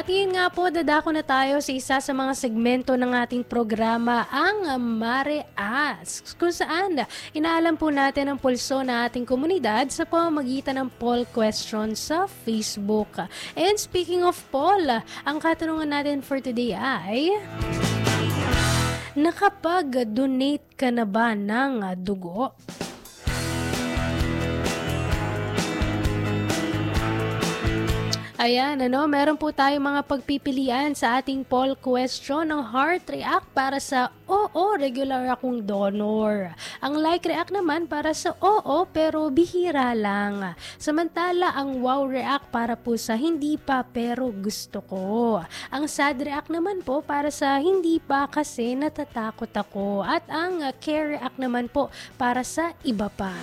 At yun nga po, dadako na tayo sa isa sa mga segmento ng ating programa, ang Mare Asks, kung saan inaalam po natin ang pulso na ating komunidad sa pamamagitan ng poll question sa Facebook. And speaking of poll, ang katanungan natin for today ay, nakapag-donate ka na ba ng dugo? Ayan, meron po tayong mga pagpipilian sa ating poll question ng heart react para sa oo, regular akong donor. Ang like react naman para sa oo, pero bihira lang. Samantala, ang wow react para po sa hindi pa pero gusto ko. Ang sad react naman po para sa hindi pa kasi natatakot ako. At ang care react naman po para sa iba pa.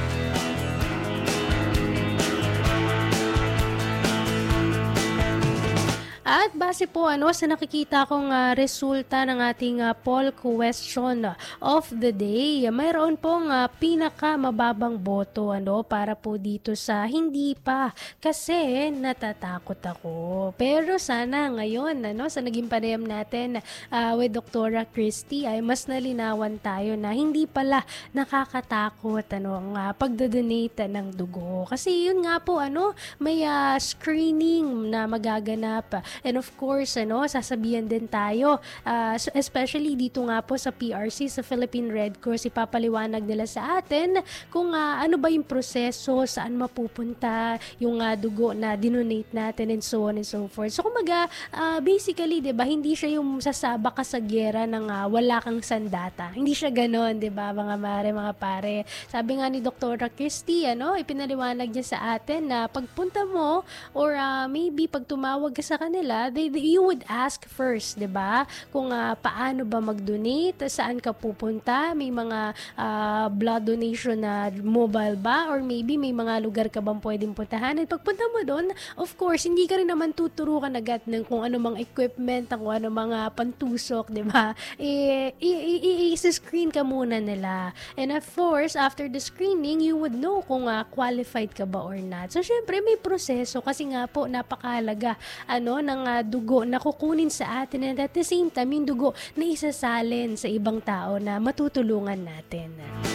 At base po sa nakikita kong resulta ng ating poll question of the day, mayroon pong pinakamababang boto para po dito sa hindi pa kasi natatakot ako. Pero sana ngayon sa naging panayam natin with Dr. Christy ay mas nalinawan tayo na hindi pala nakakatakot ang pagdodonate ng dugo. Kasi yun nga po may screening na magaganap. And of course, sasabihan din tayo, especially dito nga po sa PRC, sa Philippine Red Cross, ipapaliwanag nila sa atin kung ano ba yung proseso, saan mapupunta yung dugo na dinonate natin and so on and so forth. So kumaga, basically, 'di ba, hindi siya yung sasaba ka sa gyera ng wala kang sandata. Hindi siya ganoon, 'di ba, mga mare, mga pare. Sabi nga ni Dr. Christy, ipinaliwanag niya sa atin na pagpunta mo or maybe pag tumawag ka sa kanila, you would ask first, 'di ba? Kung paano ba mag-donate, saan ka pupunta, may mga blood donation na mobile ba, or maybe may mga lugar ka bang pwedeng puntahan. At pagpunta mo doon, of course, hindi ka rin naman tuturukan agad ng kung ano mang equipment, kung ano mga pantusok, 'di ba? I-screen ka muna nila. And of course, after the screening, you would know kung qualified ka ba or not. So, syempre, may proseso kasi nga po napakahalaga ng dugo na kukunin sa atin, and at the same time yung dugo na isasalin sa ibang tao na matutulungan natin.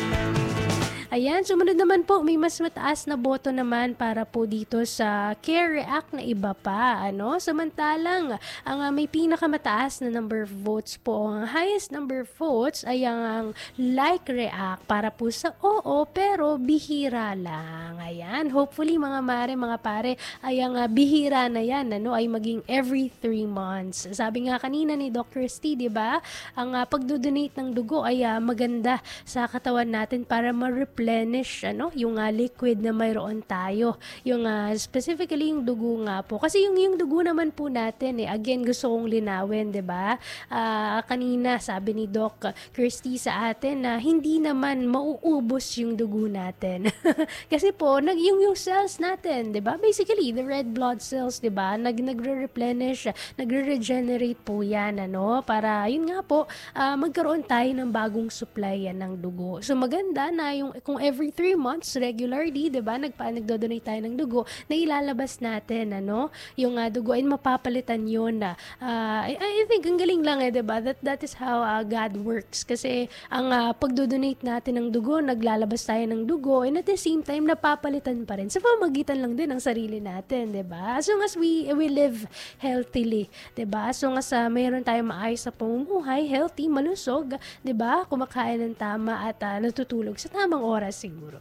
Ayan, sumunod naman po, may mas mataas na boto naman para po dito sa care react na iba pa. Samantalang, ang may pinakamataas na number of votes po, ang highest number of votes ay ang like react para po sa oo, pero bihira lang. Ayan, hopefully mga mare, mga pare, ay ang bihira na yan, ay maging every 3 months. Sabi nga kanina ni Dr. Steve, di ba, ang pagdodonate ng dugo ay maganda sa katawan natin para ma-replenish yung liquid na mayroon tayo. Yung specifically yung dugo nga po. Kasi yung dugo naman po natin again gusto kong linawin, 'di ba? Kanina sabi ni Doc Kirsty sa atin na hindi naman mauubos yung dugo natin. Kasi po yung cells natin, 'di ba? Basically the red blood cells, 'di ba? Nagre-replenish, nagre-regenerate po 'yan para yun nga po magkaroon tayo ng bagong supply ng dugo. So maganda na yung kung every 3 months regularly, 'di ba, nagdo-donate tayo ng dugo na ilalabas natin yung dugo, ay mapapalitan yun na I think ang galing lang 'di ba, that is how God works. Kasi ang pagdo-donate natin ng dugo, naglalabas tayo ng dugo, and at the same time napapalitan pa rin sa pamamagitan lang din ng sarili natin, 'di ba? As long as we live healthily, 'di ba? As long as mayroon tayong maayos sa pamumuhay, healthy, malusog, 'di ba? Kumakain ng tama at natutulog sa tamang oras siguro.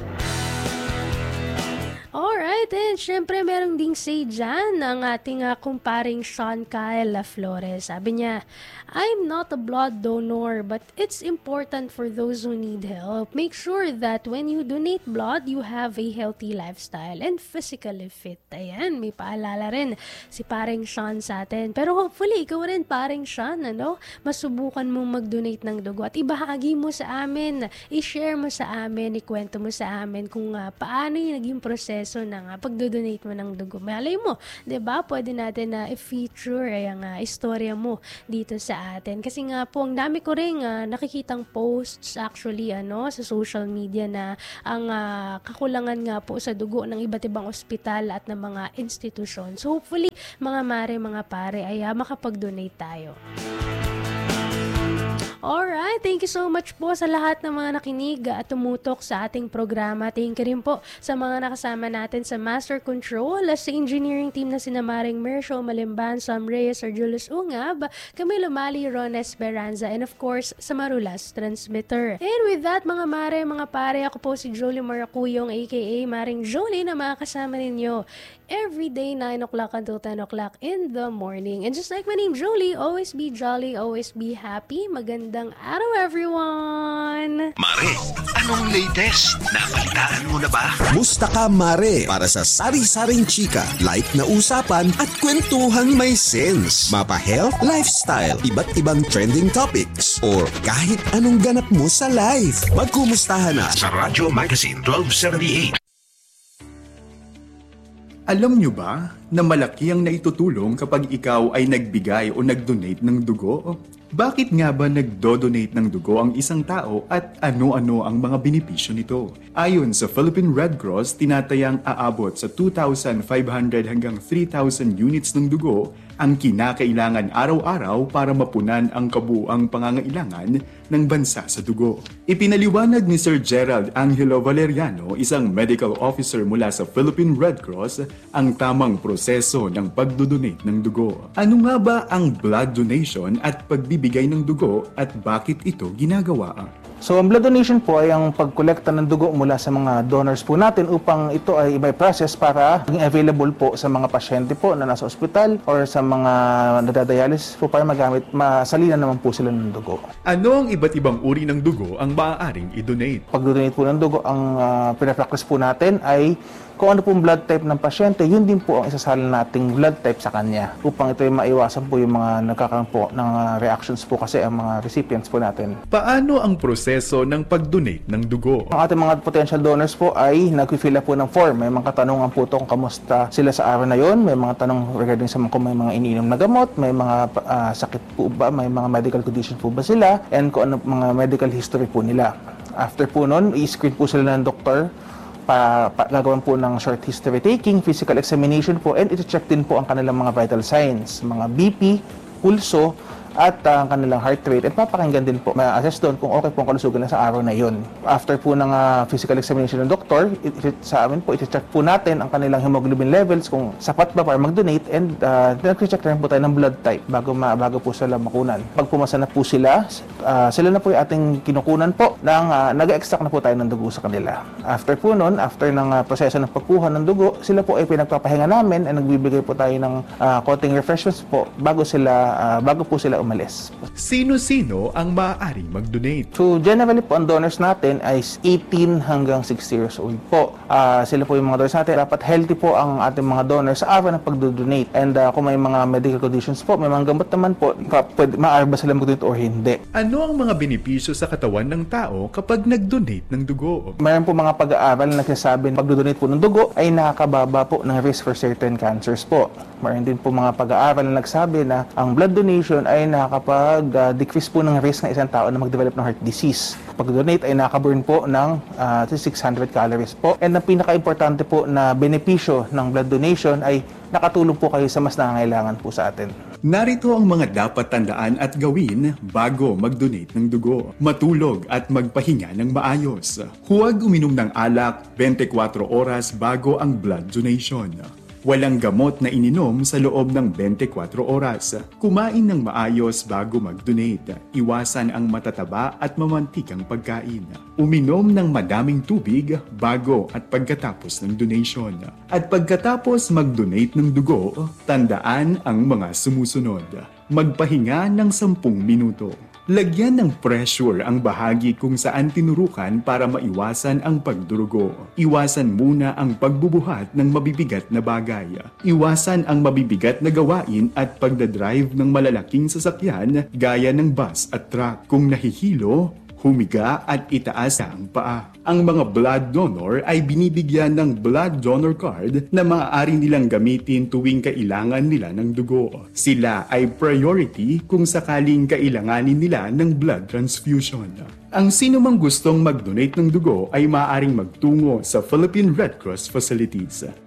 Alright, and syempre merong ding say dyan ng ating kumparing Sean Kyle Flores. Sabi niya, I'm not a blood donor, but it's important for those who need help. Make sure that when you donate blood, you have a healthy lifestyle and physically fit. Ayan, may paalala rin si paring Sean sa atin. Pero hopefully, ikaw rin paring Sean, masubukan mong mag-donate ng dugo at ibahagi mo sa amin, i-share mo sa amin, ikwento mo sa amin kung paano yung naging proseso proseso ng pagdodonate mo ng dugo. Malay mo, 'di ba? Pwede natin na i-feature ang istorya mo dito sa atin. Kasi nga po, ang dami ko ring nakikitang posts actually sa social media na ang kakulangan nga po sa dugo ng iba't ibang ospital at ng mga institusyon. So hopefully, mga mare, mga pare, ay makapag-donate tayo. Alright, thank you so much po sa lahat ng mga nakinig at tumutok sa ating programa. Thank you rin po sa mga nakasama natin sa Master Control, sa engineering team na sina Maring Mersho, Malimban, Sam Reyes, Sir Julius Ungab, Camilo Mali, Ron Esperanza, and of course, sa Marulas Transmitter. And with that, mga mare, mga pare, ako po si Jolie Maracuyong, aka Maring Jolie, na makakasama ninyo everyday 9 o'clock until 10 o'clock in the morning. And just like my name, Jolie, always be jolly, always be happy. Magandang araw, everyone! Mare, anong latest? Nabalitaan mo na ba? Musta ka, Mare? Para sa sari-saring chika, light na usapan at kwentuhang may sense. Mapa-health, lifestyle, iba't ibang trending topics, or kahit anong ganap mo sa life. Magkumustahan na Sa Radyo Magazine 1278. Alam nyo ba na malaki ang naitutulong kapag ikaw ay nagbigay o nag-donate ng dugo? Bakit nga ba nagdo-donate ng dugo ang isang tao at ano-ano ang mga benepisyo nito? Ayon sa Philippine Red Cross, tinatayang aabot sa 2,500 hanggang 3,000 units ng dugo ang kinakailangan araw-araw para mapunan ang kabuuang pangangailangan ng bansa sa dugo. Ipinaliwanag ni Sir Gerald Angelo Valeriano, isang medical officer mula sa Philippine Red Cross, ang tamang proseso ng pagdodonate ng dugo. Ano nga ba ang blood donation at pagbibigay ng dugo at bakit ito ginagawa? So, ang blood donation po ay ang pagkolekta ng dugo mula sa mga donors po natin upang ito ay may process para maging available po sa mga pasyente po na nasa ospital or sa mga nadadialysis po para masalinan naman po sila ng dugo. Ano ang iba't ibang uri ng dugo ang maaaring i-donate? Pag-donate po ng dugo, ang pinapractice po natin ay kung ano pong blood type ng pasyente, yun din po ang isasalin nating blood type sa kanya upang ito ay maiwasan po yung mga nagkakaroon po ng reactions po kasi ang mga recipients po natin. Paano ang proseso ng pag-donate ng dugo? Ang ating mga potential donors po ay nag-fill up po ng form. May mga katanungan po ito kung kamusta sila sa araw na yon. May mga tanong regarding sa kung may mga iniinom na gamot, may mga sakit po ba, may mga medical condition po ba sila, and kung ano mga medical history po nila. After po nun, i-screen po sila ng doktor, gagawan po ng short history taking, physical examination po, and iti-check din po ang kanilang mga vital signs, mga BP, pulso, at ang kanilang heart rate, at papakinggan din po, ma-assess doon kung okay po ang kalusugan na sa araw na yon. After po ng physical examination ng doktor, sa amin po, iti-check po natin ang kanilang hemoglobin levels, kung sapat ba para mag-donate, and nag-check rin po tayo ng blood type bago po sila makunan. Pag pumasa na po sila na po yung ating kinukunan po, nag-extract na po tayo ng dugo sa kanila. After po nun, after ng proseso ng pagkuha ng dugo, sila po ay pinagpapahinga namin, at nagbibigay po tayo ng konting refreshments po bago po sila umalis. Sino-sino ang maaaring mag-donate? So generally po, ang donors natin ay 18 hanggang 60 years old po. Sila po yung mga donors natin. Dapat healthy po ang ating mga donors sa araw ng pagdo-donate. And kung may mga medical conditions po, may mga gamot naman po, maaari ba sila mag-donate or hindi. Ano ang mga benepisyo sa katawan ng tao kapag nag-donate ng dugo? Mayroon po mga pag-aaral na nagsasabi na pagdo-donate po ng dugo ay nakakababa po ng risk for certain cancers po. Mayroon din po mga pag-aaral na nagsabi na ang blood donation ay nakakapag-decrease po ng risk ng isang tao na mag-develop ng heart disease. Pag-donate ay nakaburn po ng 600 calories po. And ang pinaka-importante po na benepisyo ng blood donation ay nakatulong po kayo sa mas nangangailangan po sa atin. Narito ang mga dapat tandaan at gawin bago mag-donate ng dugo. Matulog at magpahinga ng maayos. Huwag uminom ng alak 24 oras bago ang blood donation. Walang gamot na ininom sa loob ng 24 oras. Kumain ng maayos bago mag-donate. Iwasan ang matataba at mamantikang pagkain. Uminom ng madaming tubig bago at pagkatapos ng donation. At pagkatapos mag-donate ng dugo, tandaan ang mga sumusunod. Magpahinga ng 10 minuto. Lagyan ng pressure ang bahagi kung saan tinurukan para maiwasan ang pagdurugo. Iwasan muna ang pagbubuhat ng mabibigat na bagay. Iwasan ang mabibigat na gawain at pagdadrive ng malalaking sasakyan gaya ng bus at truck. Kung nahihilo, humiga at itaas ang paa. Ang mga blood donor ay binibigyan ng blood donor card na maaari nilang gamitin tuwing kailangan nila ng dugo. Sila ay priority kung sakaling kailanganin nila ng blood transfusion. Ang sinumang gustong mag-donate ng dugo ay maaaring magtungo sa Philippine Red Cross facilities.